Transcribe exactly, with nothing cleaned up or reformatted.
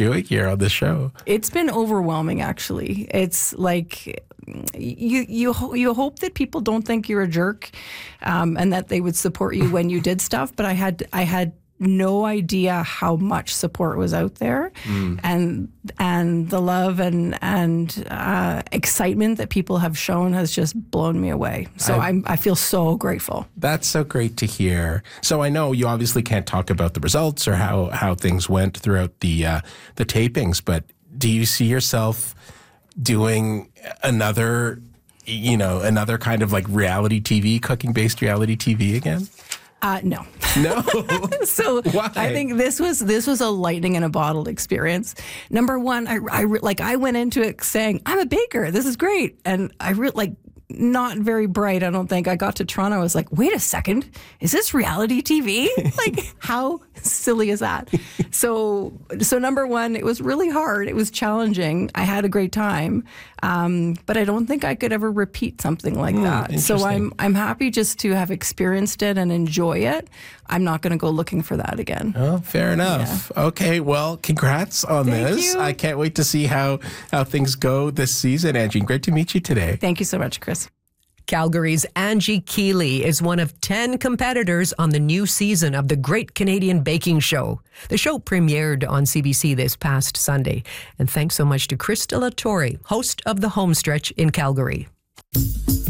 doing here on the show. It's been overwhelming, actually. It's like you you ho- you hope that people don't think you're a jerk, um, and that they would support you when you did stuff. But I had I had no idea how much support was out there, mm. and and the love and and uh, excitement that people have shown has just blown me away. So I, I'm I feel so grateful. That's so great to hear. So I know you obviously can't talk about the results or how, how things went throughout the uh, the tapings, but do you see yourself doing another, you know, another kind of like reality T V, cooking-based reality T V again? Uh, no. No. So Why? I think this was this was a lightning in a bottle experience. Number one, I, I like I went into it saying I'm a baker. This is great, and I really like. Not very bright, I don't think. I got to Toronto, I was like, wait a second, is this reality T V? Like, how silly is that? So, so number one, it was really hard. It was challenging. I had a great time, um, but I don't think I could ever repeat something like mm, that. So I'm I'm happy just to have experienced it and enjoy it. I'm not going to go looking for that again. Oh, fair enough. Yeah. Okay, well, congrats on Thank this. You. I can't wait to see how, how things go this season, Angie. Great to meet you today. Thank you so much, Chris. Calgary's Angie Keeley is one of ten competitors on the new season of the Great Canadian Baking Show. The show premiered on C B C this past Sunday. And thanks so much to Chris de la Torre, host of The Homestretch in Calgary.